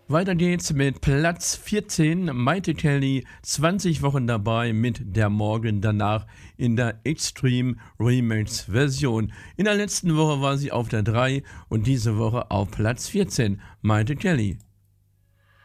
Weiter geht's mit Platz 14. Maite Kelly, 20 Wochen dabei mit Der Morgen danach in der Extreme Remix Version. In der letzten Woche war sie auf der 3 und diese Woche auf Platz 14. Maite Kelly.